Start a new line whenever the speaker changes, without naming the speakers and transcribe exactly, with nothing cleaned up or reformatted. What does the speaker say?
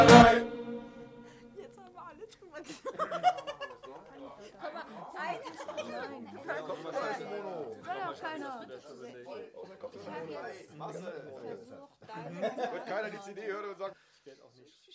Jetzt haben wir alle drüber gesprochen. Komm mal, Zeit. Nein. Soll auch keiner. Ich habe jetzt versucht, deine...
Wird keiner die C D hören und sagt, ich werde auch nicht.